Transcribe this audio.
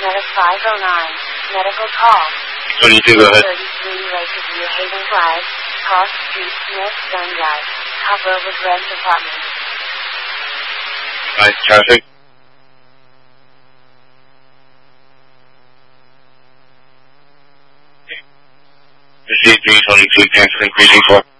Medic 509. Medical call. 22, go ahead. 33 Lakeview Haven Drive. Cross Street, Smith, Gunguy. Copper with Red Department. Nice traffic. Receive 322, canceling precinct 4.